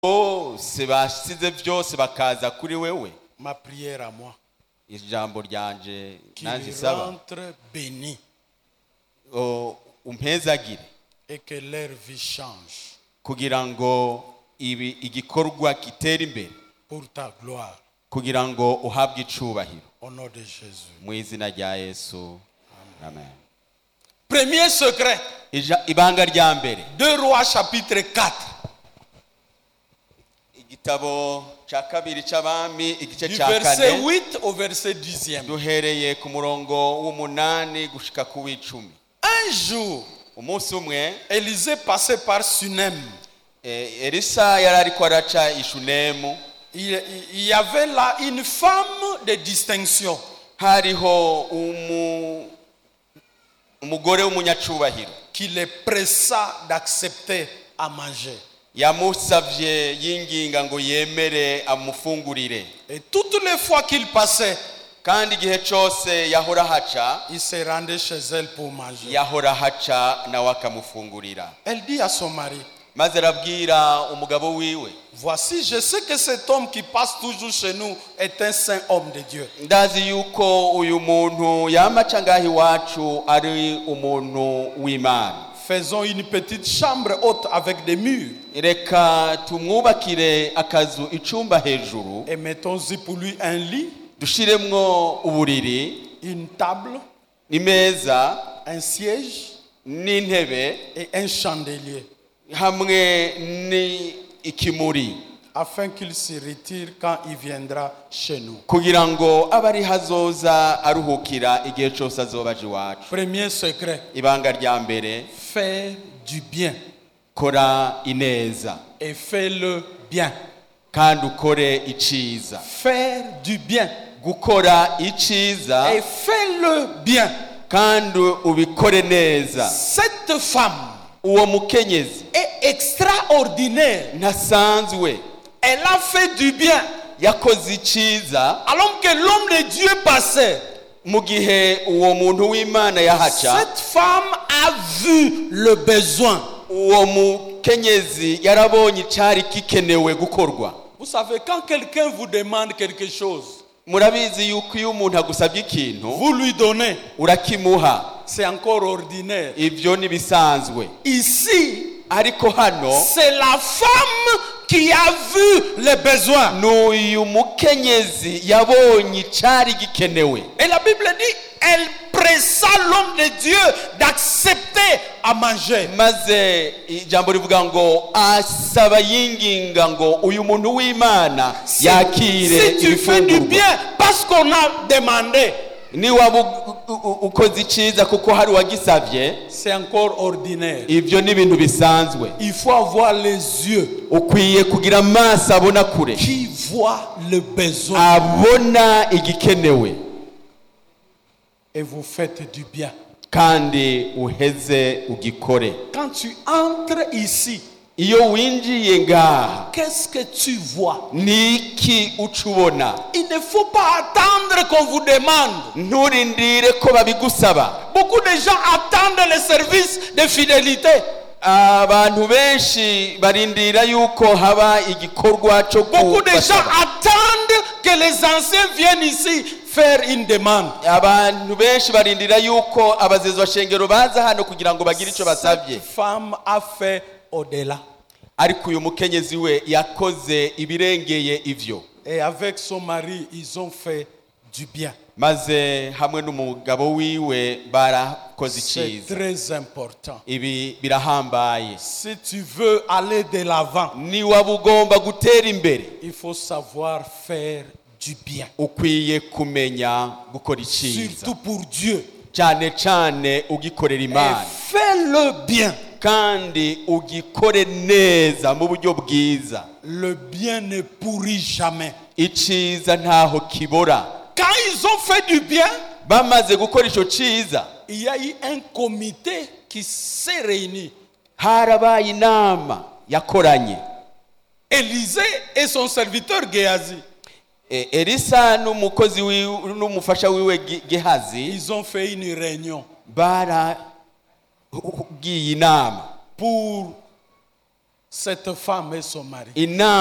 bose basize byose bakaza kuri wewe. Ma prière à moi, Ijambo ryanje qu'il nanjisaba rentre béni umpezagire et que leur vie change kugira ngo igikorwa kitera imbere, pour ta gloire. kugira ngo uhabwe icubahiro Au nom de Jésus. mu izina rya Yesu. Amen. Premier secret, Ibanga rya mbere, 2 Rois chapitre 4. igitabo cya kabiri cy'abami igice Du cya verset kane 8 au verset 10e. duhereye ku murongo w'umunani gushika ku w'icumi. Un jour, Umunsi umwe Élisée passait par Sunem. Elisa yari ariko araca Ishunemu. Il y avait là une femme de distinction. Hariho umugore w'umunyacubahiro Qui les pressa d'accepter à manger. yamusavye yinginga ngo yemere amufungurire, Et toutes les fois qu'il passait, kandi igihe cyose yahora haca il se rendait chez elle pour manger. yahora haca nawe akamufungurira. Elle dit à son mari, Maze arabwira umugabo wiwe, voici, je sais que cet homme qui passe toujours chez nous est un saint homme de Dieu. ndazi yuko uyu muntu yamaca ngaho iwacu ari umuntu w'Imana. Faisons une petite chambre haute avec des murs Reka tumwubakire akazu icumba hejuru, et mettons-y pour lui un lit, dushiremwo uburiri une table, n'imeza un siège n'intebe et un chandelier, hamwe n'ikimuri, afin qu'il se retire quand il viendra chez nous. kugira ngo abe ari hazoza aruhukira igihe cyose azoba aje iwacu. Premier secret, Ibanga rya mbere, fais du bien kora ineza et fais-le bien. kandi ukore iciza. Faire du bien Gukora iciza et fais-le bien. kandi ubikore neza. Cette femme Uwo mukenyezi est extraordinaire. ntasanzwe, Elle a fait du bien yakoze iciza alors que l'homme de Dieu passait. mu gihe uwo muntu w'Imana yahaca. Cette femme a vu le besoin. Uwo mukenyezi yarabonye icari gikenewe gukorwa. Vous savez, quand quelqu'un vous demande quelque chose, Murabizi yuko iyo umuntu agusabye ikintu vous lui donnez. urakimuha, C'est encore ordinaire. ibyo nibisanzwe. Ici, Ariko hano c'est la femme qui a vu le besoin. n'uyu mukenyezi yabonye icari gikenewe, Et la Bible dit, elle pressa l'homme de Dieu d'accepter à manger. maze ijambo rivuga ngo asaba yinginga ngo uyu muntu w'Imana yakire Si tu fais du ibifungurwa. bien parce qu'on a demandé, Ni waba ukoze iciza kuko hari wagisavye, c'est encore ordinaire. ibyo ni ibintu bisanzwe. Il faut avoir les yeux Ukwiye kugira amaso abona kure, qui voient le besoin. abona igikenewe, Et vous faites du bien. kandi uheze ugikore. Quand tu entres ici, Iyo winjiye ngaha qu'est-ce que tu vois? niki ucubona? Il ne faut pas attendre qu'on vous demande. Nturindire ko babigusaba. Beaucoup de gens attendent les services de fidélité. Abantu benshi barindira yuko haba igikorwa cyo Beaucoup de gens kubasaba. attendent que les anciens viennent ici faire une demande. Abantu benshi barindira yuko abazezwa shengero baza hano kugira ngo bagire icyo basabye. Cette femme a fait au-delà. Ariko uyu mukenyezi we yakoze ibirengeye ivyo, Et avec son mari, ils ont fait du bien. maze hamwe n'umugabo wiwe barakoze C'est iciza. très important. Ibi birahambaye. Si tu veux aller de l'avant, Ni waba ugomba gutera imbere, il faut savoir faire du bien. ukwiye kumenya gukora iciza, Surtout pour Dieu. cyane cyane ugikorera Et Imana, fais-le bien. kandi ugikore neza mu buryo bwiza. Le bien ne pourrit jamais. Iciza ntaho kibora. Quand ils ont fait du bien, Bamaze gukora ico ciza, il y a eu un comité qui s'est réuni. harabaye inama yakoranye. Élisée et son serviteur Géhazi. Elisa n'umukozi wiwe n'umufasha wiwe Gehazi Ils ont fait une réunion baragiye inama pour cette femme et son mari. inama